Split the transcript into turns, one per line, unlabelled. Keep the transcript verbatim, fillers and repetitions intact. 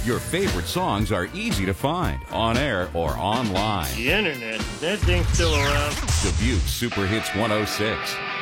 Your favorite songs are easy to find on air or online.
The internet, that thing's still around.
Dubuque Super Hits one oh six.